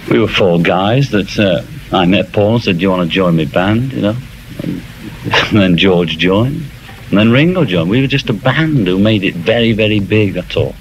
We were four guys that I met Paul and said, do you want to join my band, you know? And then George joined. And then Ringo joined. We were just a band who made it very, very big, that's all.